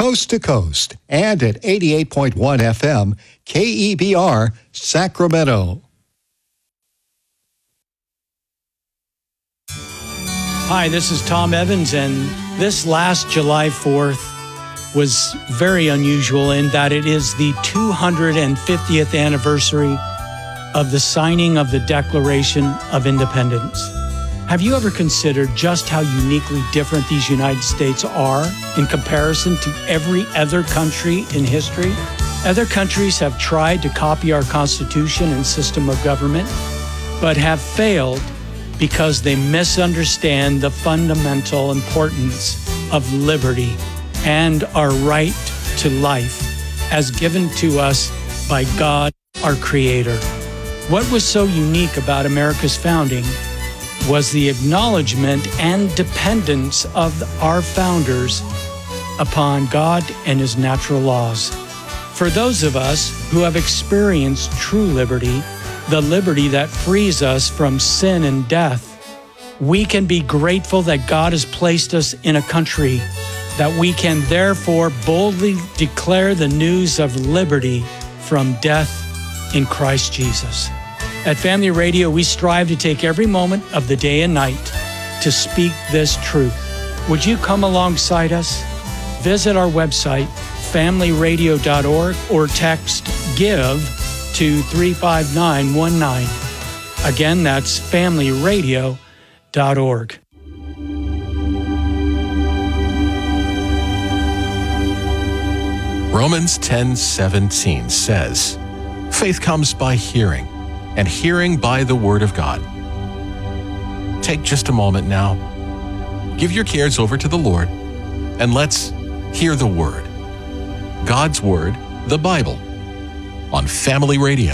coast to coast, and at 88.1 FM, KEBR, Sacramento. Hi, this is Tom Evans, and this last July 4th was very unusual in that it is the 250th anniversary of the signing of the Declaration of Independence. Have you ever considered just how uniquely different these United States are in comparison to every other country in history? Other countries have tried to copy our Constitution and system of government, but have failed because they misunderstand the fundamental importance of liberty and our right to life as given to us by God, our Creator. What was so unique about America's founding was the acknowledgement and dependence of our founders upon God and His natural laws. For those of us who have experienced true liberty, the liberty that frees us from sin and death, we can be grateful that God has placed us in a country that we can therefore boldly declare the news of liberty from death in Christ Jesus. At Family Radio, we strive to take every moment of the day and night to speak this truth. Would you come alongside us? Visit our website, familyradio.org, or text GIVE to 35919. Again, that's familyradio.org. Romans 10:17 says, "Faith comes by hearing, and hearing by the Word of God." Take just a moment now. Give your cares over to the Lord, and let's hear the Word. God's Word, the Bible, on Family Radio.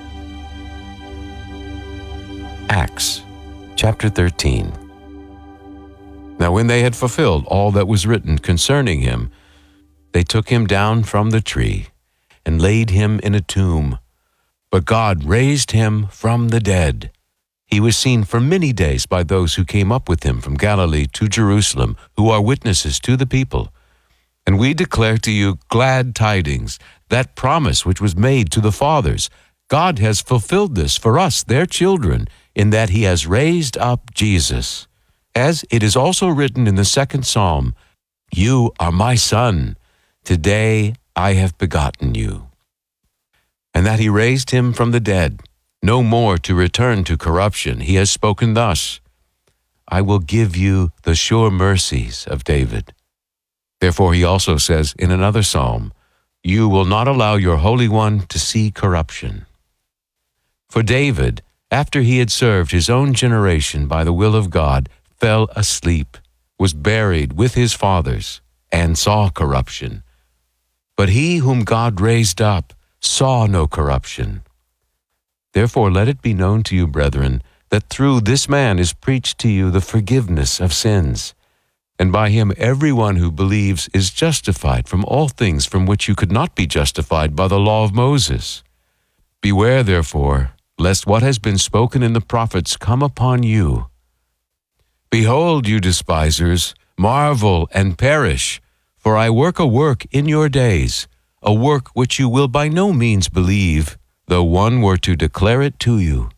Acts chapter 13. Now when they had fulfilled all that was written concerning him, they took him down from the tree and laid him in a tomb. But God raised him from the dead. He was seen for many days by those who came up with him from Galilee to Jerusalem, who are witnesses to the people. And we declare to you glad tidings, that promise which was made to the fathers. God has fulfilled this for us, their children, in that He has raised up Jesus. As it is also written in the second Psalm, "You are my Son. Today I have begotten you." And that He raised him from the dead, no more to return to corruption. He has spoken thus, "I will give you the sure mercies of David." Therefore He also says in another psalm, "You will not allow your Holy One to see corruption." For David, after he had served his own generation by the will of God, fell asleep, was buried with his fathers, and saw corruption. But he whom God raised up saw no corruption. Therefore let it be known to you, brethren, that through this man is preached to you the forgiveness of sins. And by him everyone who believes is justified from all things from which you could not be justified by the law of Moses. Beware, therefore, lest what has been spoken in the prophets come upon you. Behold, you despisers, marvel and perish, for I work a work in your days, a work which you will by no means believe, though one were to declare it to you.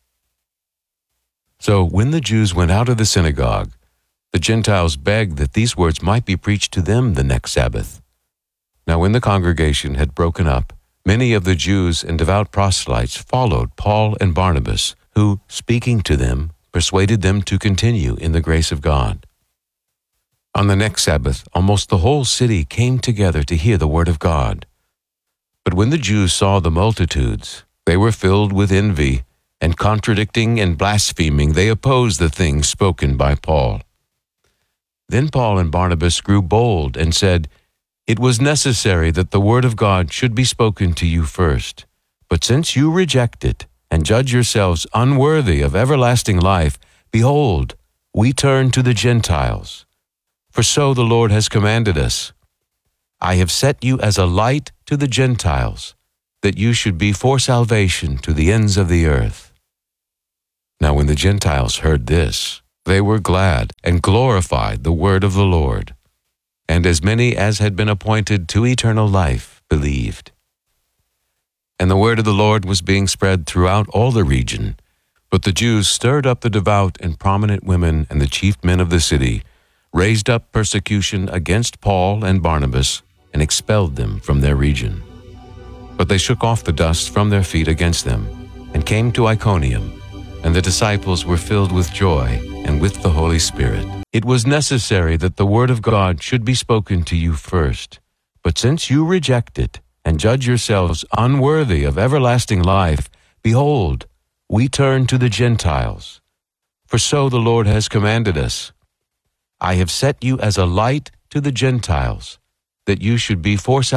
So when the Jews went out of the synagogue, the Gentiles begged that these words might be preached to them the next Sabbath. Now when the congregation had broken up, many of the Jews and devout proselytes followed Paul and Barnabas, who, speaking to them, persuaded them to continue in the grace of God. On the next Sabbath, almost the whole city came together to hear the word of God. But when the Jews saw the multitudes, they were filled with envy, and contradicting and blaspheming, they opposed the things spoken by Paul. Then Paul and Barnabas grew bold and said, "It was necessary that the word of God should be spoken to you first. But since you reject it and judge yourselves unworthy of everlasting life, behold, we turn to the Gentiles. For so the Lord has commanded us, I have set you as a light to the Gentiles, that you should be for salvation to the ends of the earth." Now when the Gentiles heard this, they were glad and glorified the word of the Lord. And as many as had been appointed to eternal life believed. And the word of the Lord was being spread throughout all the region. But the Jews stirred up the devout and prominent women and the chief men of the city, raised up persecution against Paul and Barnabas, and expelled them from their region. But they shook off the dust from their feet against them, and came to Iconium, and the disciples were filled with joy and with the Holy Spirit. It was necessary that the word of God should be spoken to you first. But since you reject it, and judge yourselves unworthy of everlasting life, behold, we turn to the Gentiles. For so the Lord has commanded us, I have set you as a light to the Gentiles, that you should be for